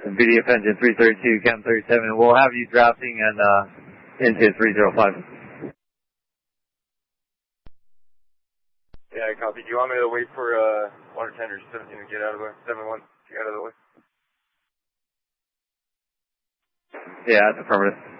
BDF engine 332, Cam 37. We'll have you drafting and into 305. Yeah, copy. Do you want me to wait for water tender 17 to get out of the way? 71 to get out of the way? Yeah, that's affirmative.